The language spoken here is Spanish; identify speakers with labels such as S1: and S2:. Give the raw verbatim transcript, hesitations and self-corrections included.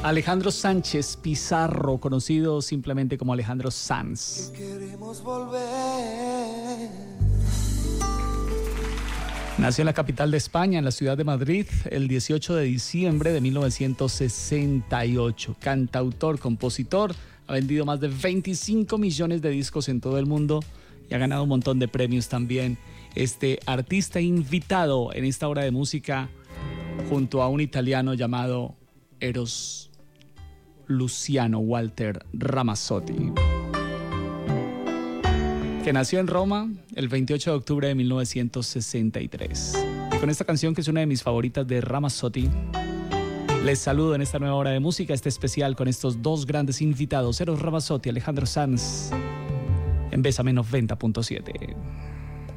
S1: Alejandro Sánchez Pizarro, conocido simplemente como Alejandro Sanz.
S2: Queremos volver.
S1: Nació en la capital de España, en la ciudad de Madrid, el dieciocho de diciembre de mil novecientos sesenta y ocho. Cantautor, compositor, ha vendido más de veinticinco millones de discos en todo el mundo y ha ganado un montón de premios también. Este artista invitado en esta hora de música junto a un italiano llamado Eros Luciano Walter Ramazzotti, que nació en Roma el veintiocho de octubre de mil novecientos sesenta y tres. Y con esta canción, que es una de mis favoritas de Ramazzotti, les saludo en esta nueva hora de música, este especial con estos dos grandes invitados, Eros Ramazzotti y Alejandro Sanz, en Bésame noventa punto siete.